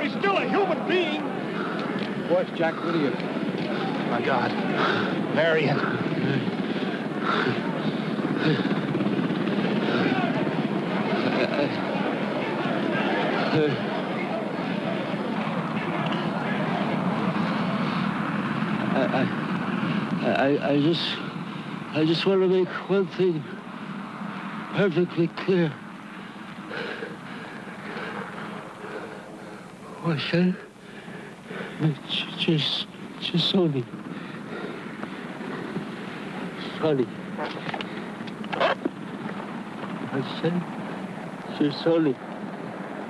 but he's still a human being. Boss, Jack, what are you? My God. Marion. I just want to make one thing perfectly clear. What's that? Just Sonny. Sonny. I said, just Sonny.